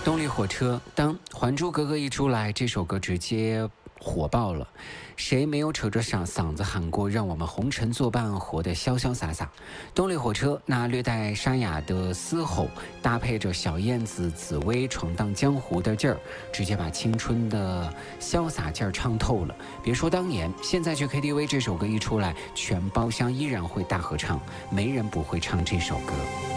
动力火车，当《还珠格格》一出来，这首歌直接火爆了。谁没有扯着嗓子喊过让我们红尘作伴，活得潇潇洒洒？动力火车那略带沙哑的嘶吼，搭配着小燕子紫薇闯荡江湖的劲儿，直接把青春的潇洒劲儿唱透了。别说当年，现在去 KTV 这首歌一出来，全包厢依然会大合唱，没人不会唱这首歌。